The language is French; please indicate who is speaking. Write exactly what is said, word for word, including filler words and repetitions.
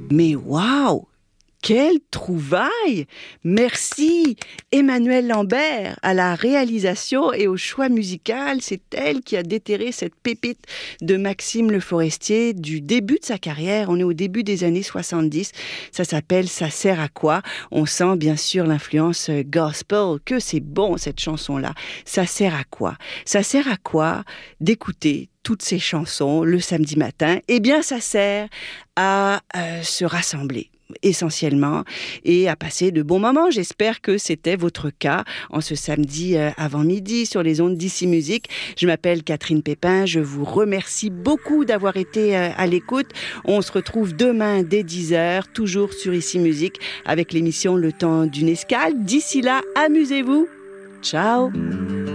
Speaker 1: Mais waouh! Quelle trouvaille! Merci Emmanuelle Lambert à la réalisation et au choix musical. C'est elle qui a déterré cette pépite de Maxime Le Forestier du début de sa carrière. On est au début des années soixante-dix. Ça s'appelle « Ça sert à quoi ?» On sent bien sûr l'influence gospel. Que c'est bon cette chanson-là. Ça sert à quoi? Ça sert à quoi d'écouter toutes ces chansons le samedi matin? Eh bien, ça sert à euh, se rassembler essentiellement et à passer de bons moments. J'espère que c'était votre cas en ce samedi euh, avant midi sur les ondes d'Ici Musique. Je m'appelle Catherine Pépin, je vous remercie beaucoup d'avoir été euh, à l'écoute. On se retrouve demain dès dix heures, toujours sur Ici Musique avec l'émission Le Temps d'une escale. D'ici là, amusez-vous. Ciao.